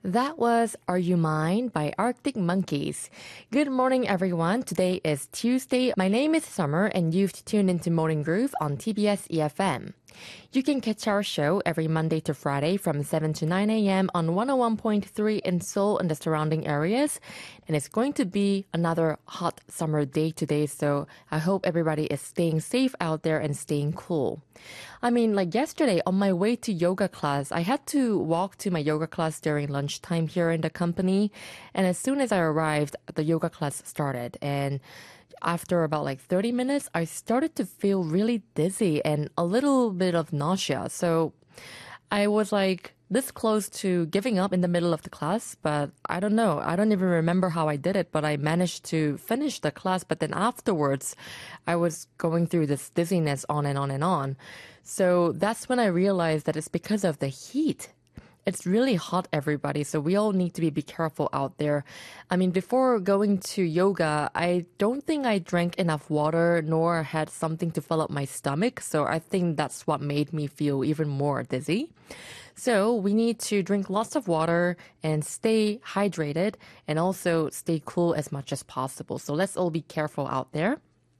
That was Are You Mine by Arctic Monkeys. Good morning, everyone. Today is Tuesday. My name is Summer, and you've tuned into Morning Groove on TBS EFM. You can catch our show every Monday to Friday from 7 to 9 a.m. on 101.3 in Seoul and the surrounding areas. And it's going to be another hot summer day today, so I hope everybody is staying safe out there and staying cool. I mean, like yesterday on my way to yoga class, I had to walk to my yoga class during lunchtime here in the company. And as soon as I arrived, the yoga class started. And after about 30 minutes, I started to feel really dizzy and a little bit of nausea. So I was this close to giving up in the middle of the class, but I don't know. I don't even remember how I did it, but I managed to finish the class. But then afterwards, I was going through this dizziness on and on and on. So that's when I realized that it's because of the heat. It's really hot, everybody, so we all need to be careful out there. I mean, before going to yoga, I don't think I drank enough water nor had something to fill up my stomach, so I think that's what made me feel even more dizzy. So we need to drink lots of water and stay hydrated and also stay cool as much as possible. So let's all be careful out there.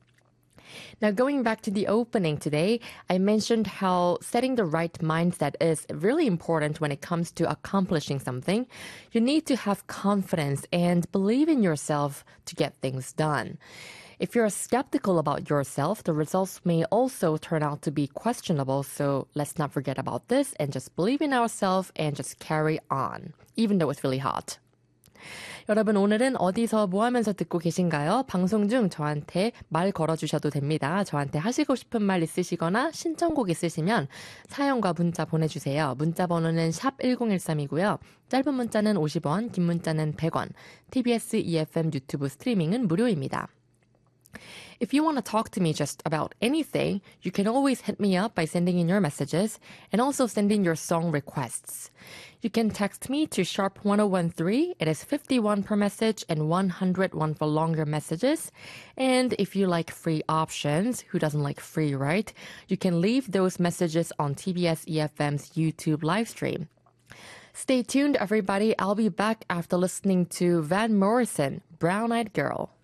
Now, going back to the opening today, I mentioned how setting the right mindset is really important when it comes to accomplishing something. You need to have confidence and believe in yourself to get things done. If you're skeptical about yourself, the results may also turn out to be questionable. So let's not forget about this and just believe in ourselves and just carry on, even though it's really hot. 여러분, 오늘은 어디서 뭐 하면서 듣고 계신가요? 방송 중 저한테 말 걸어주셔도 됩니다. 저한테 하시고 싶은 말 있으시거나 신청곡 있으시면 사연과 문자 보내주세요. 문자 번호는 샵 1013이고요. 짧은 문자는 50원, 긴 문자는 100원. TBS EFM 유튜브 스트리밍은 무료입니다. If you want to talk to me just about anything, you can always hit me up by sending in your messages and also sending your song requests. You can text me to sharp 1013. It is 51 per message and 101 for longer messages. And if you like free options, who doesn't like free, right? You can leave those messages on TBS EFM's YouTube live stream. Stay tuned, everybody. I'll be back after listening to Van Morrison, Brown Eyed Girl.